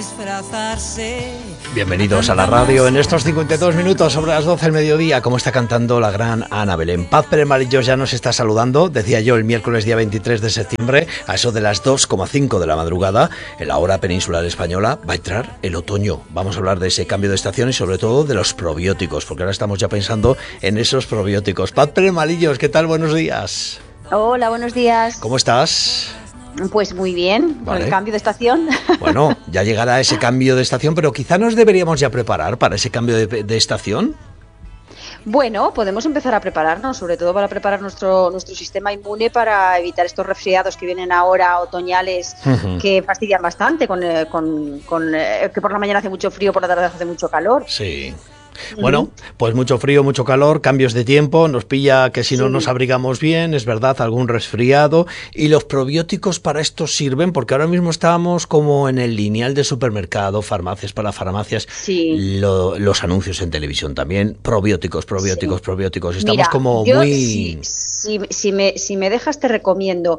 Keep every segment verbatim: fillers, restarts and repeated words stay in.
Bienvenidos a la radio en estos cincuenta y dos minutos sobre las doce del mediodía, como está cantando la gran Ana Belén. Paz Pérez Malillos ya nos está saludando, decía yo, el miércoles día veintitrés de septiembre, a eso de las dos coma cinco de la madrugada, en la hora peninsular española, va a entrar el otoño. Vamos a hablar de ese cambio de estación y sobre todo de los probióticos, porque ahora estamos ya pensando en esos probióticos. Paz Pérez Malillos, ¿qué tal? Buenos días. Hola, buenos días. ¿Cómo estás? Pues muy bien, Vale. Con el cambio de estación. Bueno, ya llegará ese cambio de estación, pero quizá nos deberíamos ya preparar para ese cambio de, de estación. Bueno, podemos empezar a prepararnos, sobre todo para preparar nuestro nuestro sistema inmune para evitar estos resfriados que vienen ahora otoñales, uh-huh. que fastidian bastante, con, eh, con, con eh, que por la mañana hace mucho frío, por la tarde hace mucho calor. Sí. Bueno, pues mucho frío, mucho calor, cambios de tiempo, nos pilla que si no sí. nos abrigamos bien, es verdad, algún resfriado. Y los probióticos para esto sirven, porque ahora mismo estamos como en el lineal de supermercado, farmacias para farmacias, sí. lo, los anuncios en televisión también, probióticos, probióticos, sí. probióticos. Estamos Mira, como yo, muy... Si, si, si, me, si me dejas te recomiendo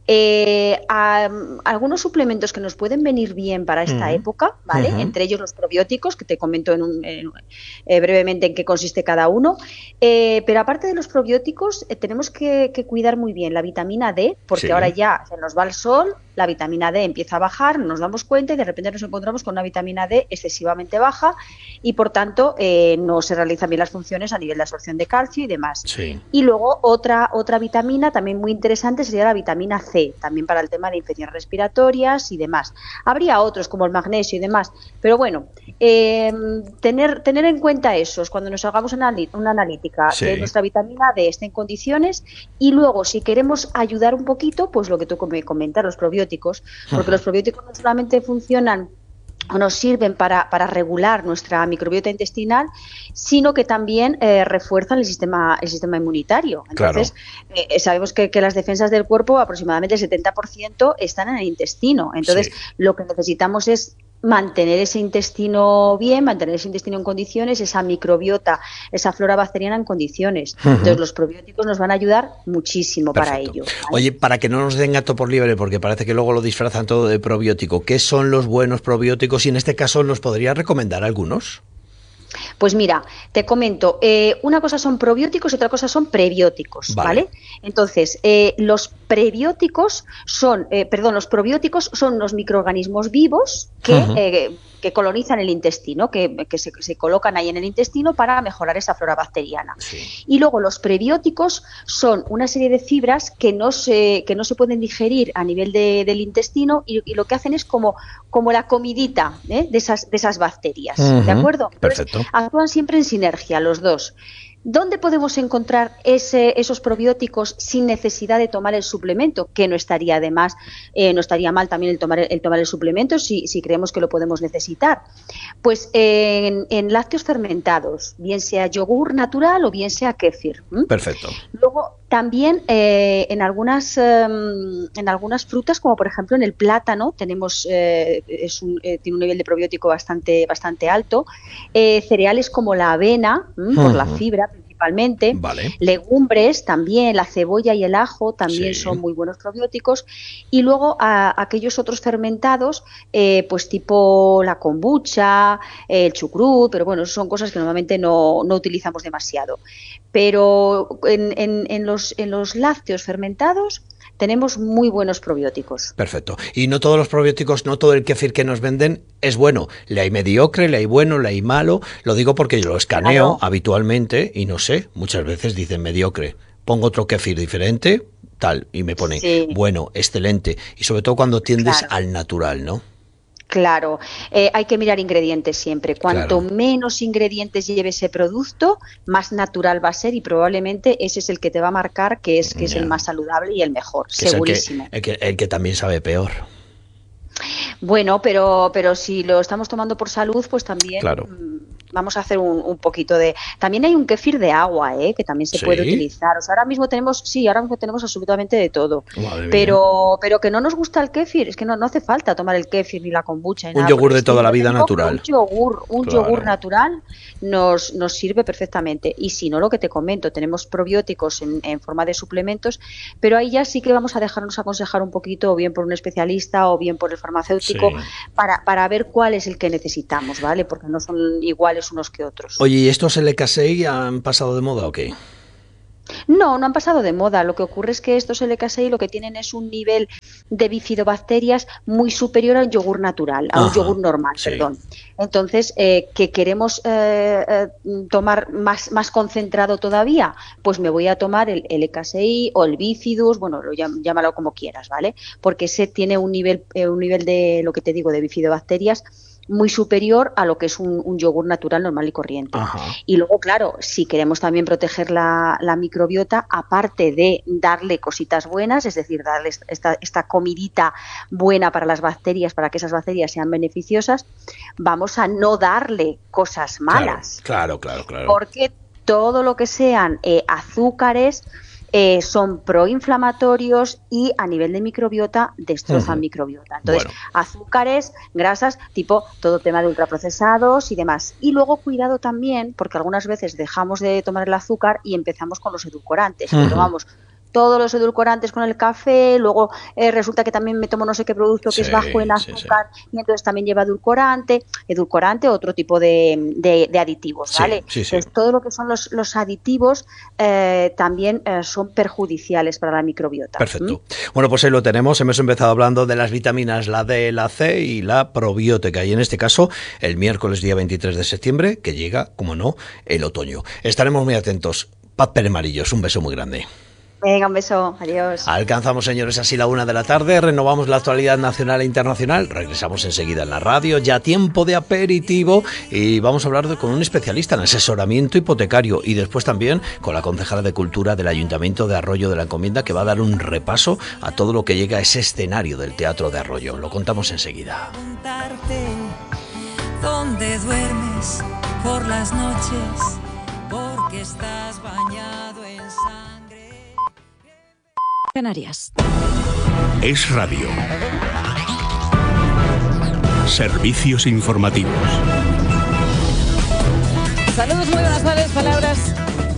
eh, a, algunos suplementos que nos pueden venir bien para esta uh-huh. época, ¿vale? Uh-huh. Entre ellos los probióticos, que te comento en un... En, eh, brevemente en qué consiste cada uno, eh, pero aparte de los probióticos eh, tenemos que, que cuidar muy bien la vitamina D, porque sí. ahora ya se nos va el sol, la vitamina D empieza a bajar, nos damos cuenta y de repente nos encontramos con una vitamina D excesivamente baja y por tanto eh, no se realizan bien las funciones a nivel de absorción de calcio y demás. Sí. Y luego otra, otra vitamina también muy interesante sería la vitamina C, también para el tema de infecciones respiratorias y demás. Habría otros como el magnesio y demás, pero bueno, eh, tener, tener en cuenta esos cuando nos hagamos una, una analítica, sí. que nuestra vitamina D esté en condiciones y luego si queremos ayudar un poquito, pues lo que tú me comentas, los probióticos, porque uh-huh. los probióticos no solamente funcionan o nos sirven para, para regular nuestra microbiota intestinal, sino que también eh, refuerzan el sistema el sistema inmunitario. Entonces, claro. eh, sabemos que, que las defensas del cuerpo, aproximadamente el setenta por ciento, están en el intestino. Entonces, sí. lo que necesitamos es mantener ese intestino bien, mantener ese intestino en condiciones, esa microbiota, esa flora bacteriana en condiciones. Uh-huh. Entonces los probióticos nos van a ayudar muchísimo. Perfecto. Para ello, ¿vale? Oye, para que no nos den gato por liebre, porque parece que luego lo disfrazan todo de probiótico, ¿qué son los buenos probióticos? Y en este caso, ¿nos podría recomendar algunos? Pues mira, te comento, eh, una cosa son probióticos y otra cosa son prebióticos, ¿vale? ¿vale? Entonces, eh, los prebióticos son, eh, perdón, los probióticos son los microorganismos vivos que, uh-huh. eh, que colonizan el intestino, que, que se, se colocan ahí en el intestino para mejorar esa flora bacteriana. Sí. Y luego los prebióticos son una serie de fibras que no se, que no se pueden digerir a nivel de, del intestino y, y lo que hacen es como, como la comidita ¿eh? de, esas, de esas bacterias, uh-huh. ¿de acuerdo? Perfecto. Entonces, actúan siempre en sinergia los dos. ¿Dónde podemos encontrar ese, esos probióticos sin necesidad de tomar el suplemento? Que no estaría además, eh, no estaría mal también el tomar el, tomar el suplemento si, si creemos que lo podemos necesitar. Pues eh, en, en lácteos fermentados, bien sea yogur natural o bien sea kéfir. ¿Mm? Perfecto. Luego también eh, en algunas eh, en algunas frutas, como por ejemplo en el plátano, tenemos eh, es un, eh, tiene un nivel de probiótico bastante bastante alto. Eh, cereales como la avena, ¿m? por uh-huh. la fibra principalmente, vale. legumbres también, la cebolla y el ajo también sí. son muy buenos probióticos, y luego a, aquellos otros fermentados, eh, pues tipo la kombucha, el chucrut, pero bueno, son cosas que normalmente no, no utilizamos demasiado. Pero en, en, en, los, en los lácteos fermentados tenemos muy buenos probióticos. Perfecto. Y no todos los probióticos, no todo el kéfir que nos venden es bueno. Le hay mediocre, le hay bueno, le hay malo. Lo digo porque yo lo escaneo claro. habitualmente y no sé, muchas veces dicen mediocre. Pongo otro kéfir diferente, tal, y me pone sí. bueno, excelente. Y sobre todo cuando tiendes claro. al natural, ¿no? Claro, eh, hay que mirar ingredientes siempre. Cuanto claro. menos ingredientes lleve ese producto, más natural va a ser y probablemente ese es el que te va a marcar que es, que es el más saludable y el mejor, que segurísimo. Es el, que, el, que, el que también sabe peor. Bueno, pero, pero si lo estamos tomando por salud, pues también... Claro. vamos a hacer un, un poquito de... También hay un kéfir de agua, ¿eh? Que también se ¿Sí? puede utilizar. O sea, ahora mismo tenemos, sí, ahora mismo tenemos absolutamente de todo. Pero, pero que no nos gusta el kéfir, es que no, no hace falta tomar el kéfir ni la kombucha. Ni un nada, yogur de es toda que la vida natural. Un yogur, un claro. yogur natural nos, nos sirve perfectamente. Y si no, lo que te comento, tenemos probióticos en, en forma de suplementos, pero ahí ya sí que vamos a dejarnos aconsejar un poquito, o bien por un especialista o bien por el farmacéutico, sí. para, para ver cuál es el que necesitamos, ¿vale? Porque no son iguales unos que otros. Oye, ¿y estos L K seis han pasado de moda o qué? No, no han pasado de moda. Lo que ocurre es que estos L K seis lo que tienen es un nivel de bifidobacterias muy superior al yogur natural, a Ajá, un yogur normal, sí. perdón. Entonces, eh, ¿que queremos eh, eh, tomar más, más concentrado todavía? Pues me voy a tomar el L K seis o el bifidus, bueno, lo llam, llámalo como quieras, ¿vale? Porque ese tiene un nivel, eh, un nivel de, lo que te digo, de bifidobacterias muy superior a lo que es un, un yogur natural normal y corriente. Ajá. Y luego, claro, si queremos también proteger la, la microbiota, aparte de darle cositas buenas, es decir, darle esta, esta comidita buena para las bacterias, para que esas bacterias sean beneficiosas, vamos a no darle cosas malas. Claro, claro, claro. Porque todo lo que sean eh, azúcares, Eh, son proinflamatorios y a nivel de microbiota destrozan uh-huh. microbiota. Entonces, bueno. azúcares, grasas, tipo todo tema de ultraprocesados y demás. Y luego cuidado también, porque algunas veces dejamos de tomar el azúcar y empezamos con los edulcorantes. Uh-huh. Tomamos todos los edulcorantes con el café, luego eh, resulta que también me tomo no sé qué producto que sí, es bajo en azúcar sí, sí. y entonces también lleva edulcorante, edulcorante otro tipo de, de, de aditivos, sí, ¿vale? Sí, sí. Entonces todo lo que son los, los aditivos eh, también eh, son perjudiciales para la microbiota. Perfecto. ¿Mm? Bueno, pues ahí lo tenemos, hemos empezado hablando de las vitaminas, la D, la C y la probiótica y en este caso el miércoles día veintitrés de septiembre, que llega, como no, el otoño. Estaremos muy atentos. Paz Pérez Marillos, un beso muy grande. Venga, un beso, adiós. Alcanzamos, señores, así la una de la tarde, renovamos la actualidad nacional e internacional, regresamos enseguida en la radio, ya tiempo de aperitivo y vamos a hablar de, con un especialista en asesoramiento hipotecario y después también con la concejala de Cultura del Ayuntamiento de Arroyo de la Encomienda que va a dar un repaso a todo lo que llega a ese escenario del Teatro de Arroyo. Lo contamos enseguida. ¿Dónde duermes por las noches? Porque estás bañado en sangre. Canarias. Es Radio. Servicios informativos. Saludos, muy buenas tardes. Palabras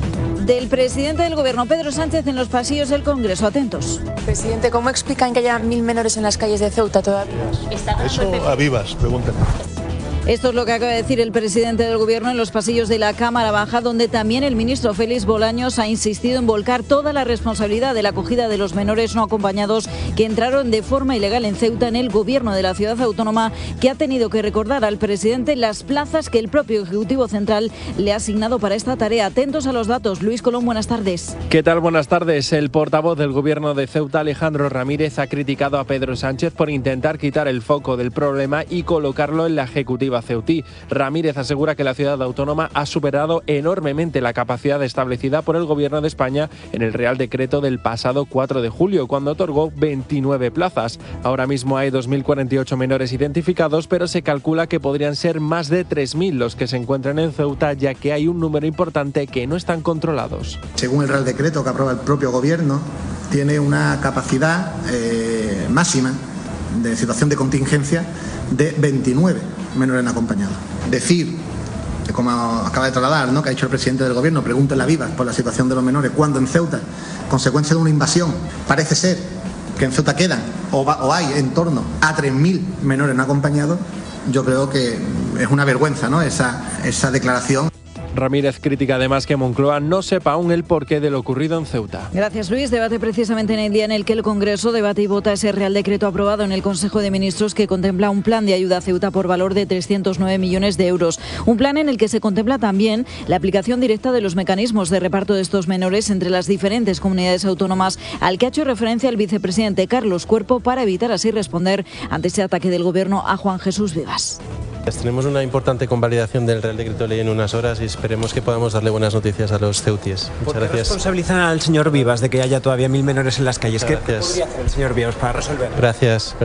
del presidente del Gobierno, Pedro Sánchez, en los pasillos del Congreso. Atentos. Presidente, ¿cómo explican que haya mil menores en las calles de Ceuta todavía? Eso a vivas, pregúntenme. Esto es lo que acaba de decir el presidente del Gobierno en los pasillos de la Cámara Baja, donde también el ministro Félix Bolaños ha insistido en volcar toda la responsabilidad de la acogida de los menores no acompañados que entraron de forma ilegal en Ceuta en el Gobierno de la ciudad autónoma, que ha tenido que recordar al presidente las plazas que el propio Ejecutivo Central le ha asignado para esta tarea. Atentos a los datos. Luis Colón, buenas tardes. ¿Qué tal? Buenas tardes. El portavoz del Gobierno de Ceuta, Alejandro Ramírez, ha criticado a Pedro Sánchez por intentar quitar el foco del problema y colocarlo en la Ejecutiva ceutí. Ramírez asegura que la ciudad autónoma ha superado enormemente la capacidad establecida por el Gobierno de España en el Real Decreto del pasado cuatro de julio, cuando otorgó veintinueve plazas. Ahora mismo hay dos mil cuarenta y ocho menores identificados, pero se calcula que podrían ser más de tres mil los que se encuentran en Ceuta, ya que hay un número importante que no están controlados. Según el Real Decreto que aprueba el propio Gobierno, tiene una capacidad eh, máxima de situación de contingencia de veintinueve menores no acompañados. Decir, como acaba de trasladar, ¿no?, que ha dicho el presidente del Gobierno, pregúntenle a Vivas por la situación de los menores, cuando en Ceuta, consecuencia de una invasión, parece ser que en Ceuta quedan o, va, o hay en torno a tres mil menores no acompañados, yo creo que es una vergüenza, ¿no?, esa, esa declaración. Ramírez critica además que Moncloa no sepa aún el porqué de lo ocurrido en Ceuta. Gracias, Luis. Debate precisamente en el día en el que el Congreso debate y vota ese Real Decreto aprobado en el Consejo de Ministros que contempla un plan de ayuda a Ceuta por valor de trescientos nueve millones de euros. Un plan en el que se contempla también la aplicación directa de los mecanismos de reparto de estos menores entre las diferentes comunidades autónomas, al que ha hecho referencia el vicepresidente Carlos Cuerpo, para evitar así responder ante ese ataque del Gobierno a Juan Jesús Vivas. Tenemos una importante convalidación del Real Decreto de Ley en unas horas y esperemos que podamos darle buenas noticias a los ceutíes. Muchas ¿Por qué gracias. responsabilizan al señor Vivas de que haya todavía mil menores en las calles? Gracias. ¿Qué podría hacer el señor Vivas para resolverlo? Gracias, perdón.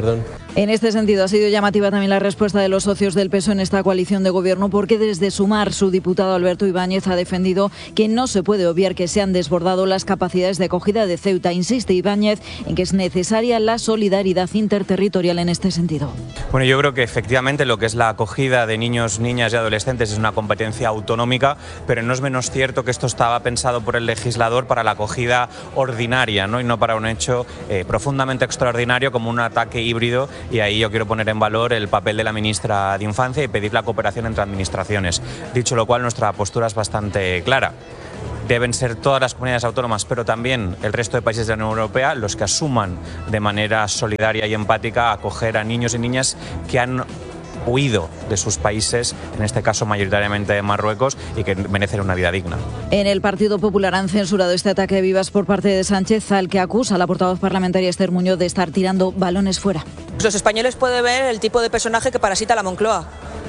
En este sentido, ha sido llamativa también la respuesta de los socios del P S O E en esta coalición de gobierno, porque desde Sumar su diputado Alberto Ibáñez ha defendido que no se puede obviar que se han desbordado las capacidades de acogida de Ceuta. Insiste Ibáñez en que es necesaria la solidaridad interterritorial en este sentido. Bueno, yo creo que efectivamente lo que es la acogida de niños, niñas y adolescentes es una competencia autonómica, pero no es menos cierto que esto estaba pensado por el legislador para la acogida ordinaria, ¿no? Y no para un hecho eh, profundamente extraordinario como un ataque híbrido. Y ahí yo quiero poner en valor el papel de la ministra de Infancia y pedir la cooperación entre administraciones. Dicho lo cual, nuestra postura es bastante clara. Deben ser todas las comunidades autónomas, pero también el resto de países de la Unión Europea, los que asuman de manera solidaria y empática acoger a niños y niñas que han huido de sus países, en este caso mayoritariamente de Marruecos, y que merecen una vida digna. En el Partido Popular han censurado este ataque de vivas por parte de Sánchez, al que acusa a la portavoz parlamentaria Esther Muñoz de estar tirando balones fuera. Los españoles pueden ver el tipo de personaje que parasita la Moncloa.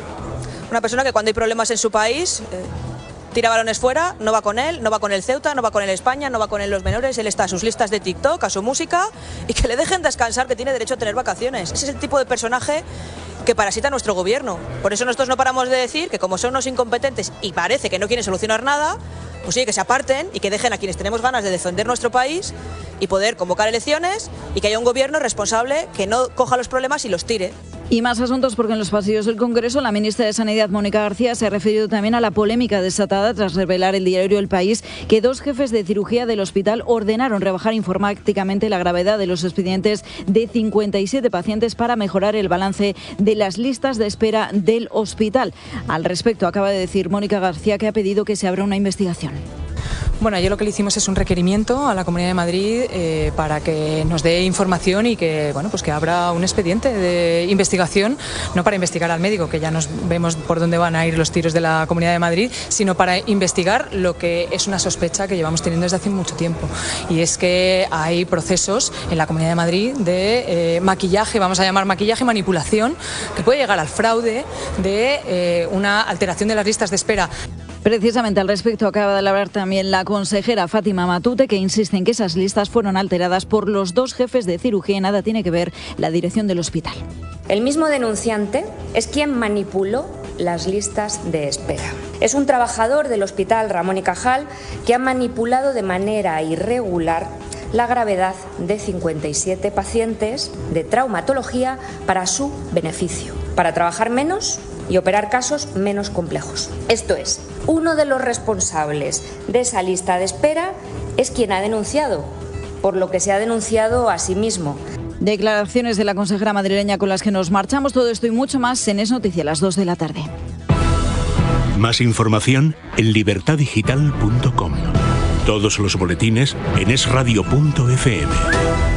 Una persona que cuando hay problemas en su país eh, tira balones fuera, no va con él, no va con el Ceuta, no va con el España, no va con él los menores, él está a sus listas de TikTok, a su música, y que le dejen descansar, que tiene derecho a tener vacaciones. Ese es el tipo de personaje que parasita nuestro gobierno. Por eso nosotros no paramos de decir que como son unos incompetentes y parece que no quieren solucionar nada, pues sí, que se aparten y que dejen a quienes tenemos ganas de defender nuestro país y poder convocar elecciones y que haya un gobierno responsable que no coja los problemas y los tire. Y más asuntos, porque en los pasillos del Congreso la ministra de Sanidad, Mónica García, se ha referido también a la polémica desatada tras revelar el diario El País que dos jefes de cirugía del hospital ordenaron rebajar informáticamente la gravedad de los expedientes de cincuenta y siete pacientes para mejorar el balance de las listas de espera del hospital. Al respecto, acaba de decir Mónica García que ha pedido que se abra una investigación. Bueno, ayer lo que le hicimos es un requerimiento a la Comunidad de Madrid eh, para que nos dé información y que, bueno, pues que abra un expediente de investigación, no para investigar al médico, que ya nos vemos por dónde van a ir los tiros de la Comunidad de Madrid, sino para investigar lo que es una sospecha que llevamos teniendo desde hace mucho tiempo. Y es que hay procesos en la Comunidad de Madrid de eh, maquillaje, vamos a llamar maquillaje, manipulación, que puede llegar al fraude de eh, una alteración de las listas de espera. Precisamente al respecto acaba de hablar también la consejera Fátima Matute, que insiste en que esas listas fueron alteradas por los dos jefes de cirugía y nada tiene que ver la dirección del hospital. El mismo denunciante es quien manipuló las listas de espera. Es un trabajador del Hospital Ramón y Cajal que ha manipulado de manera irregular la gravedad de cincuenta y siete pacientes de traumatología para su beneficio, para trabajar menos y operar casos menos complejos. Esto es, uno de los responsables de esa lista de espera es quien ha denunciado, por lo que se ha denunciado a sí mismo. Declaraciones de la consejera madrileña con las que nos marchamos. Todo esto y mucho más en Es Noticia a las dos de la tarde. Más información en libertad digital punto com. Todos los boletines en es radio punto efe eme.